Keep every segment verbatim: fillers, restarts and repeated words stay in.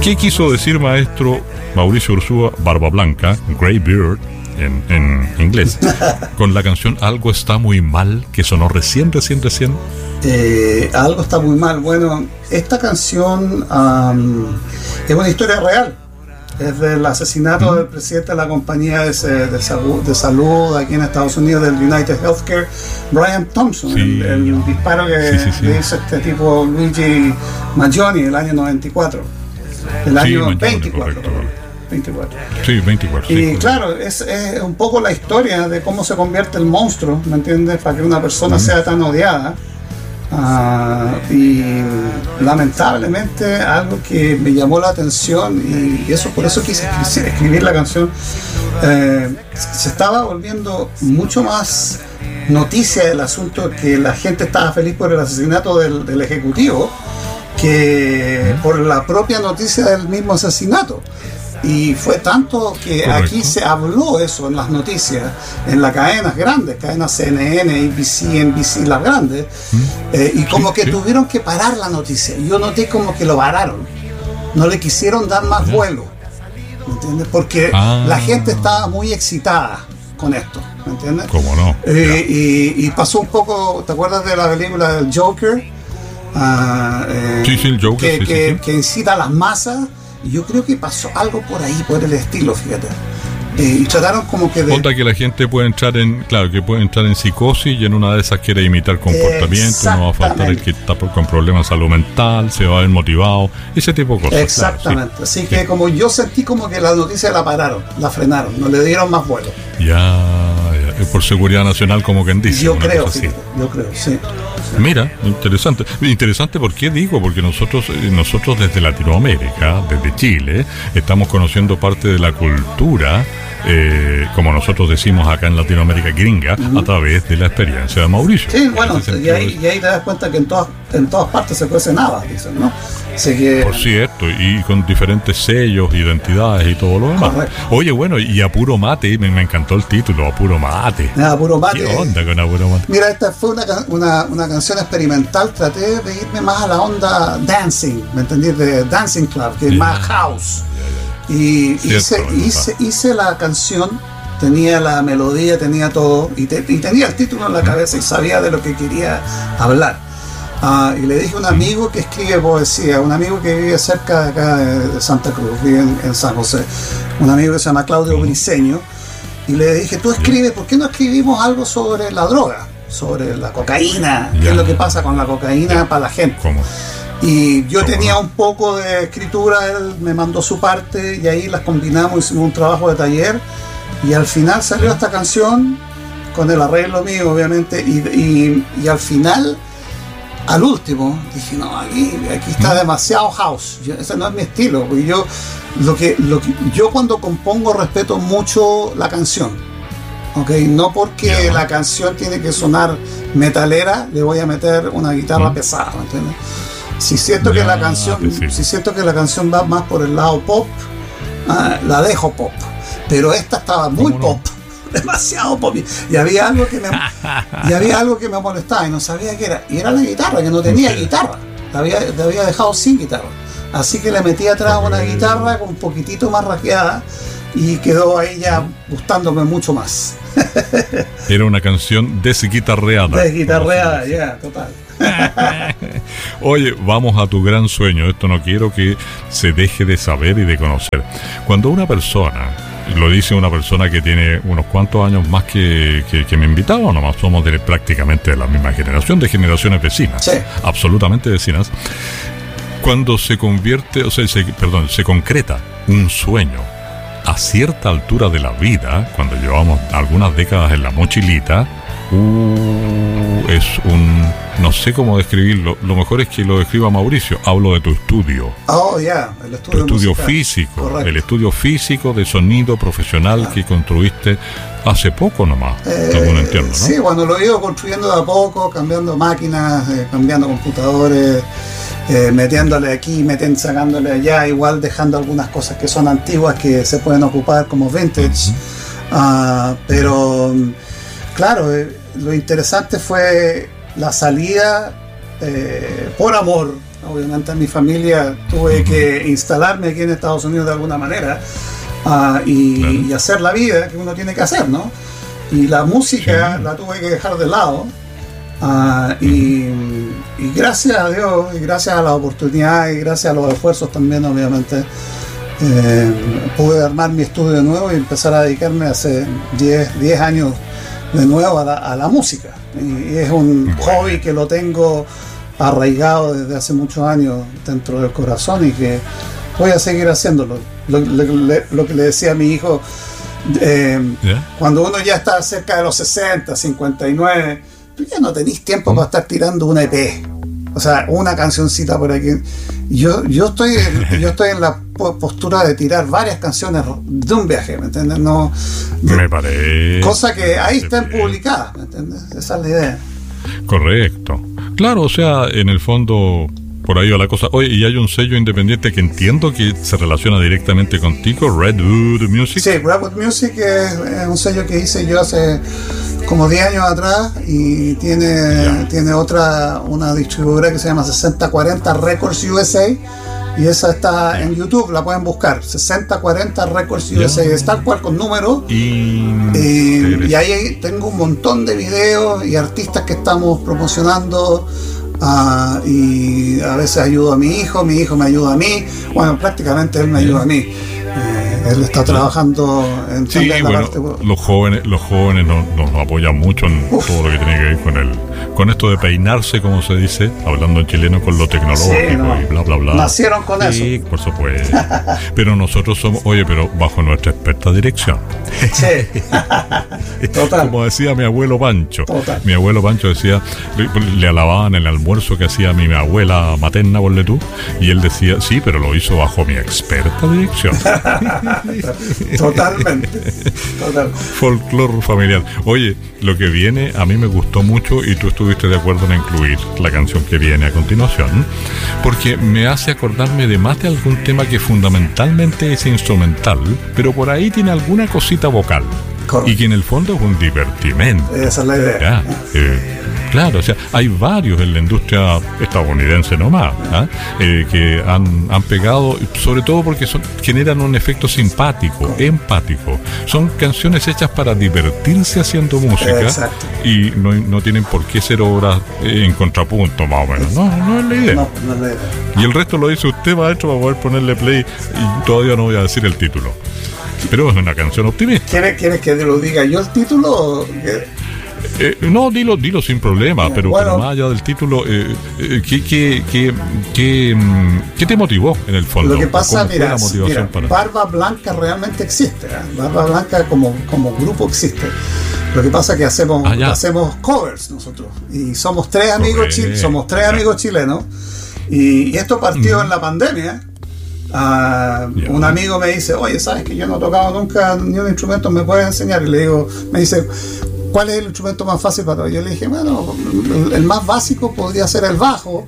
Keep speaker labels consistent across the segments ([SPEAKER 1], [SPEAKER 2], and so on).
[SPEAKER 1] ¿Qué quiso decir, maestro Mauricio Ursúa, Barba Blanca, Grey Beard, en, en inglés, con la canción Algo está muy mal, que sonó recién, recién, recién?
[SPEAKER 2] Eh, algo está muy mal. Bueno, esta canción um, es una historia real. Es del asesinato mm. del presidente de la compañía de, de, salud, de salud aquí en Estados Unidos, del United Healthcare, Brian Thompson. Sí. El, el disparo que sí, sí, sí. le hizo este tipo Luigi Mangione en el año noventa y cuatro. El año sí, veinticuatro. veinticuatro. Sí, veinticuatro. Y sí, claro, es, es un poco la historia de cómo se convierte el monstruo, ¿me entiendes? Para que una persona mm. sea tan odiada. Uh, y lamentablemente algo que me llamó la atención, y eso por eso quise escribir la canción, eh, se estaba volviendo mucho más noticia del asunto, que la gente estaba feliz por el asesinato del, del ejecutivo que por la propia noticia del mismo asesinato. Y fue tanto que Correcto. Aquí se habló eso en las noticias, en las cadenas grandes, cadenas C N N, A B C, N B C, las grandes, ¿Mm? eh, y como sí, que sí. tuvieron que parar la noticia. Yo noté como que lo pararon, no le quisieron dar más vuelo, ¿me entiendes? Porque ah. la gente estaba muy excitada con esto, ¿me entiendes?
[SPEAKER 1] ¿Cómo no?
[SPEAKER 2] Eh, y, y pasó un poco, ¿te acuerdas de la película del Joker? Uh, eh,
[SPEAKER 1] sí, sí, el Joker,
[SPEAKER 2] que,
[SPEAKER 1] sí,
[SPEAKER 2] que,
[SPEAKER 1] sí, sí.
[SPEAKER 2] que incita a las masas. Y yo creo que pasó algo por ahí, por el estilo, fíjate. Eh, y trataron como que de...
[SPEAKER 1] Onda que la gente puede entrar en, claro, que puede entrar en psicosis, y en una de esas quiere imitar comportamiento, no va a faltar el que está con problemas de salud mental, se va a ver motivado, ese tipo de cosas.
[SPEAKER 2] Exactamente,
[SPEAKER 1] claro,
[SPEAKER 2] sí. así
[SPEAKER 1] sí.
[SPEAKER 2] que como yo sentí como que la noticia la pararon, la frenaron, no le dieron más vuelo.
[SPEAKER 1] Ya, ya. por seguridad nacional, como quien dice.
[SPEAKER 2] Yo creo, fíjate, yo creo, sí.
[SPEAKER 1] Mira, interesante. Interesante, ¿por qué digo? Porque nosotros, nosotros desde Latinoamérica, desde Chile, estamos conociendo parte de la cultura, eh, como nosotros decimos acá en Latinoamérica, gringa, uh-huh. a través de la experiencia de Mauricio.
[SPEAKER 2] Sí, bueno, y ahí, y ahí te das cuenta que en todas, en todas partes se cuece nada, dicen, ¿no? Así que...
[SPEAKER 1] Por cierto, y con diferentes sellos, identidades y todo lo demás. Correcto. Oye, bueno, y Apuro Mate, me, me encantó el título, Apuro Mate.
[SPEAKER 2] Ah, Apuro Mate.
[SPEAKER 1] ¿Qué onda con Apuro Mate?
[SPEAKER 2] Mira, esta fue una, una, una canción experimental, traté de irme más a la onda dancing, ¿me entendí? De Dancing Club, que es yeah. más house. Yeah, yeah, yeah. Y Cierto, hice, hice, hice la canción, tenía la melodía, tenía todo, y, te, y tenía el título en la cabeza y sabía de lo que quería hablar. Uh, y le dije a un amigo que escribe poesía, un amigo que vive cerca de acá de, de Santa Cruz, vive en, en San José, un amigo que se llama Claudio Briceño, y le dije, tú escribes, ¿por qué no escribimos algo sobre la droga? Sobre la cocaína, ya. ¿Qué es lo que pasa con la cocaína ya. para la gente?
[SPEAKER 1] ¿Cómo?
[SPEAKER 2] Y yo
[SPEAKER 1] ¿Cómo
[SPEAKER 2] tenía
[SPEAKER 1] no?
[SPEAKER 2] un poco de escritura, él me mandó su parte y ahí las combinamos, hicimos un trabajo de taller y al final salió esta canción con el arreglo mío, obviamente, y, y, y al final, al último, dije, no, aquí, aquí está ¿Mm? demasiado house, yo, ese no es mi estilo, porque yo, lo que, lo que, yo cuando compongo respeto mucho la canción. Okay, no porque yeah. la canción tiene que sonar metalera, le voy a meter una guitarra mm. pesada, ¿me entiendes? Si siento yeah, que la canción, sí. si siento que la canción va más por el lado pop, uh, la dejo pop. Pero esta estaba muy pop, no? demasiado pop. Y había algo que me, y había algo que me molestaba y no sabía qué era. Y era la guitarra, que no tenía okay. guitarra. La había, la había dejado sin guitarra. Así que le metí atrás okay. una guitarra con un poquitito más rasgueada y quedó ahí ya gustándome mucho más.
[SPEAKER 1] Era una canción desguitarreada.
[SPEAKER 2] Desguitarreada, ya, yeah, total.
[SPEAKER 1] Oye, vamos a tu gran sueño. Esto no quiero que se deje de saber y de conocer. Cuando una persona, lo dice una persona que tiene unos cuantos años más que, que, que me invitaba, nomás somos de, prácticamente de la misma generación, de generaciones vecinas,
[SPEAKER 2] sí.
[SPEAKER 1] absolutamente vecinas. Cuando se convierte, o sea, se, perdón, se concreta un sueño a cierta altura de la vida, cuando llevamos algunas décadas en la mochilita, uh, es un... no sé cómo describirlo, lo mejor es que lo describa Mauricio. Hablo de tu estudio.
[SPEAKER 2] Oh, ya, yeah, el estudio,
[SPEAKER 1] tu estudio
[SPEAKER 2] musical.
[SPEAKER 1] físico,
[SPEAKER 2] Correcto.
[SPEAKER 1] El estudio físico de sonido profesional claro. que construiste hace poco nomás,
[SPEAKER 2] eh,
[SPEAKER 1] según entiendo, ¿no?
[SPEAKER 2] Sí, cuando lo he ido construyendo de a poco, cambiando máquinas, eh, cambiando computadores, eh, metiéndole aquí, metiendo, sacándole allá, igual dejando algunas cosas que son antiguas que se pueden ocupar como vintage. Uh-huh. uh, pero, claro, eh, lo interesante fue la salida eh, por amor obviamente en mi familia tuve que instalarme aquí en Estados Unidos de alguna manera uh, y, claro. y hacer la vida que uno tiene que hacer, ¿no? Y la música sí. la tuve que dejar de lado uh, y, y gracias a Dios y gracias a la oportunidad y gracias a los esfuerzos también, obviamente, eh, pude armar mi estudio de nuevo y empezar a dedicarme hace diez años de nuevo a la, a la música. Y es un bueno. hobby que lo tengo arraigado desde hace muchos años dentro del corazón y que voy a seguir haciéndolo. Lo, lo, lo que le decía a mi hijo, eh, yeah. cuando uno ya está cerca de los sesenta, cincuenta y nueve, tú ya no tenés tiempo ¿Mm? para estar tirando una E P, o sea, una cancioncita por aquí. Yo, yo, estoy, yo estoy en la postura de tirar varias canciones de un viaje, ¿me entiendes? No, de,
[SPEAKER 1] me parece.
[SPEAKER 2] Cosa que ahí están publicadas, ¿me entiendes? Esa es la idea.
[SPEAKER 1] Correcto. Claro, o sea, en el fondo, por ahí va la cosa. Oye, y hay un sello independiente que entiendo que se relaciona directamente contigo, Redwood Music.
[SPEAKER 2] Sí, Redwood Music es, es un sello que hice yo hace como diez años atrás y tiene, tiene otra, una distribuidora que se llama sesenta cuarenta Records U S A y esa está en YouTube, la pueden buscar, sesenta cuarenta Records U S A, es tal cual con números y, y, y ahí tengo un montón de videos y artistas que estamos promocionando. Uh, y a veces ayudo a mi hijo, mi hijo me ayuda a mí, bueno, prácticamente él me ayuda a mí. Eh, él está trabajando en,
[SPEAKER 1] sí,
[SPEAKER 2] en la
[SPEAKER 1] bueno,
[SPEAKER 2] parte...
[SPEAKER 1] los jóvenes, los jóvenes nos, nos apoyan mucho en Uf. todo lo que tiene que ver con el, con esto de peinarse, como se dice, hablando en chileno, con lo tecnológico sí, no. y bla bla bla.
[SPEAKER 2] Nacieron con
[SPEAKER 1] sí,
[SPEAKER 2] eso.
[SPEAKER 1] Por supuesto. Pero nosotros somos, oye, pero bajo nuestra experta dirección.
[SPEAKER 2] Sí. Total.
[SPEAKER 1] Como decía mi abuelo Pancho.
[SPEAKER 2] Total.
[SPEAKER 1] Mi abuelo Pancho decía, le, le alababan el almuerzo que hacía mi abuela materna, ponle tú, y él decía, sí, pero lo hizo bajo mi experta dirección.
[SPEAKER 2] Totalmente. Total.
[SPEAKER 1] Folclor familiar. Oye, lo que viene a mí me gustó mucho y tú estuviste de acuerdo en incluir la canción que viene a continuación, porque me hace acordarme de más de algún tema que fundamentalmente es instrumental, pero por ahí tiene alguna cosita vocal. Correcto. Y que en el fondo es un divertimento.
[SPEAKER 2] Esa es la idea.
[SPEAKER 1] Ya, eh, claro, o sea, hay varios en la industria estadounidense nomás, ¿eh? Eh, que han, han pegado, sobre todo porque son, generan un efecto simpático, empático. Son canciones hechas para divertirse haciendo música.
[SPEAKER 2] Exacto.
[SPEAKER 1] Y no, no tienen por qué ser obras en contrapunto, más o menos. No, no es la idea.
[SPEAKER 2] No, no es la idea.
[SPEAKER 1] Y el resto lo dice usted, maestro, para poder ponerle play, y todavía no voy a decir el título. Pero es una canción optimista.
[SPEAKER 2] ¿Quieres, ¿quieres que te lo diga yo el título?
[SPEAKER 1] Eh, no, dilo, dilo sin problema, pero,
[SPEAKER 2] bueno,
[SPEAKER 1] pero más allá del título, eh, eh, ¿qué, qué, qué, qué, ¿qué te motivó en el fondo?
[SPEAKER 2] Lo que pasa, mira, mira
[SPEAKER 1] para...
[SPEAKER 2] Barba Blanca realmente existe, ¿eh? Barba Blanca como, como grupo existe. Lo que pasa es que hacemos, ah, hacemos covers nosotros y somos tres amigos, chi- somos tres amigos chilenos y, y esto partió mm. en la pandemia. Uh, yeah. Un amigo me dice, oye, ¿sabes que yo no he tocado nunca ni un instrumento? ¿Me puedes enseñar? Y le digo, me dice, ¿cuál es el instrumento más fácil para tocar? Yo le dije, bueno, el, el más básico podría ser el bajo.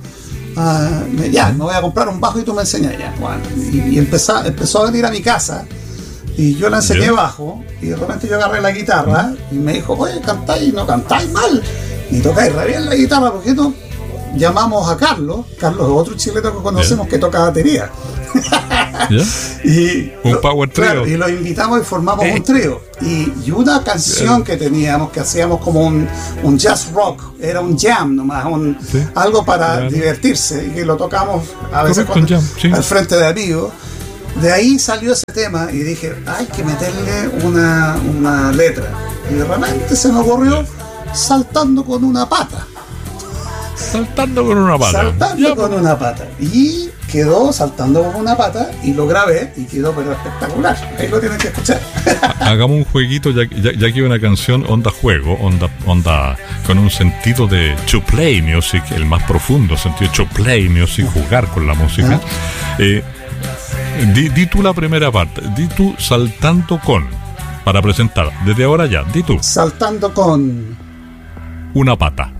[SPEAKER 2] Uh, ya, me voy a comprar un bajo y tú me enseñas ya. Bueno, y, y empezó, empezó a venir a mi casa y yo le enseñé yeah. bajo y de repente yo agarré la guitarra y me dijo, oye, cantáis, no cantáis mal y tocáis re bien la guitarra, ¿por qué no llamamos a Carlos? Carlos es otro chileno que conocemos yeah. que toca batería.
[SPEAKER 1] ¿Yeah?
[SPEAKER 2] Y
[SPEAKER 1] un
[SPEAKER 2] lo,
[SPEAKER 1] power trio.
[SPEAKER 2] Claro, y lo invitamos y formamos un trío. Y, y una canción que teníamos, que hacíamos como un, un jazz rock, era un jam nomás, un, ¿sí? algo para claro. divertirse, y que lo tocamos a veces cuando, jam, sí. al frente de amigos. De ahí salió ese tema y dije, hay que meterle una, una letra. Y de repente se me ocurrió saltando con una pata.
[SPEAKER 1] Saltando con una pata.
[SPEAKER 2] Saltando ya, con una pata. Y quedó saltando con una pata y lo grabé y quedó pero espectacular. Ahí lo tienen que escuchar.
[SPEAKER 1] Hagamos un jueguito, ya, ya, ya que una canción onda juego, onda, onda con un sentido de to play music, el más profundo sentido de to play music, jugar con la música. ¿Ah? Eh, di, di tú la primera parte, di tú saltando con, para presentar, desde ahora ya, di tú.
[SPEAKER 2] Saltando con
[SPEAKER 1] una pata.